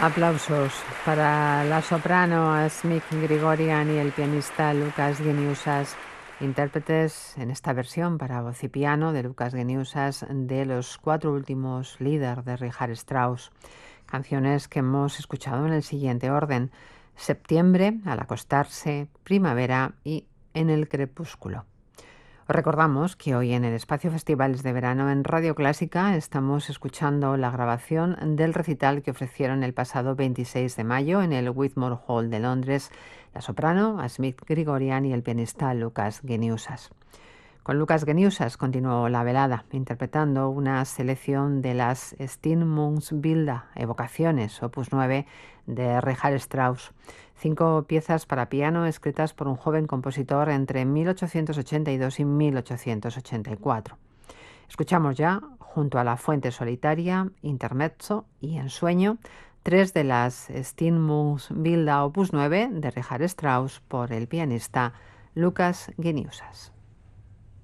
Aplausos para la soprano Asmik Grigorian y el pianista Lucas Geniusas, intérpretes en esta versión para voz y piano de Lucas Geniusas de los 4 últimos Lieder de Richard Strauss, canciones que hemos escuchado en el siguiente orden: Septiembre, Al acostarse, Primavera y En el crepúsculo. Os recordamos que hoy en el Espacio Festivales de Verano en Radio Clásica estamos escuchando la grabación del recital que ofrecieron el pasado 26 de mayo en el Whitmore Hall de Londres la soprano Asmik Grigorian y el pianista Lucas Geniusas. Con Lucas Geniusas continuó la velada, interpretando una selección de las Stimmungsbilder, Evocaciones, opus 9, de Richard Strauss. 5 piezas para piano escritas por un joven compositor entre 1882 y 1884. Escuchamos ya, junto a La Fuente Solitaria, Intermezzo y Ensueño, 3 de las Stimmungsbilder opus 9 de Richard Strauss por el pianista Lucas Geniusas.